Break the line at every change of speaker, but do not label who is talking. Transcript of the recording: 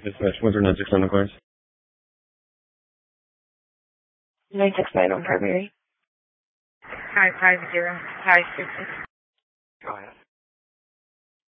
Dispatch, what's your 969 on the cars?
969 on primary.
550, 560.
Go ahead.